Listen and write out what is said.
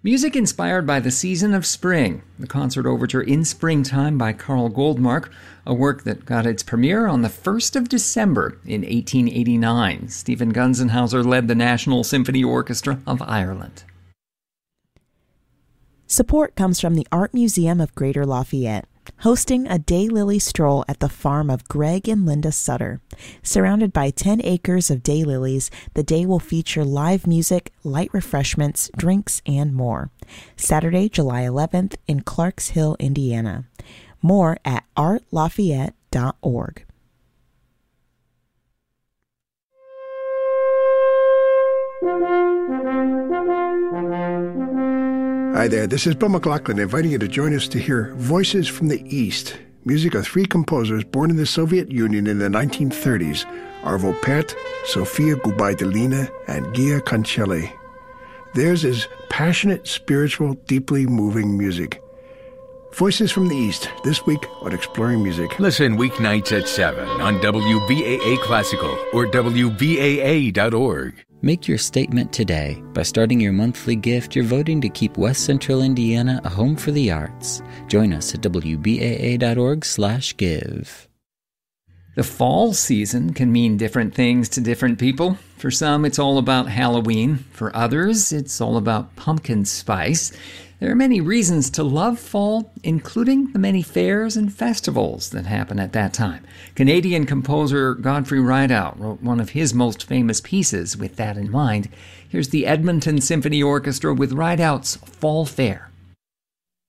Music inspired by the season of spring. The concert overture In Springtime by Carl Goldmark, a work that got its premiere on the 1st of December in 1889. Stephen Gunzenhauser led the National Symphony Orchestra of Ireland. Support comes from the Art Museum of Greater Lafayette, hosting a daylily stroll at the farm of Greg and Linda Sutter. Surrounded by 10 acres of daylilies, the day will feature live music, light refreshments, drinks, and more. Saturday, July 11th in Clarks Hill, Indiana. More at artlafayette.org. Hi there, this is Bill McLaughlin inviting you to join us to hear Voices from the East, music of three composers born in the Soviet Union in the 1930s, Arvo Pärt, Sofia Gubaidulina, and Gia Cancelli. Theirs is passionate, spiritual, deeply moving music. Voices from the East, this week on Exploring Music. Listen weeknights at 7 on WBAA Classical or WBAA.org. Make your statement today. By starting your monthly gift, you're voting to keep West Central Indiana a home for the arts. Join us at WBAA.org/give. The fall season can mean different things to different people. For some, it's all about Halloween. For others, it's all about pumpkin spice. There are many reasons to love fall, including the many fairs and festivals that happen at that time. Canadian composer Godfrey Rideout wrote one of his most famous pieces with that in mind. Here's the Edmonton Symphony Orchestra with Rideout's Fall Fair.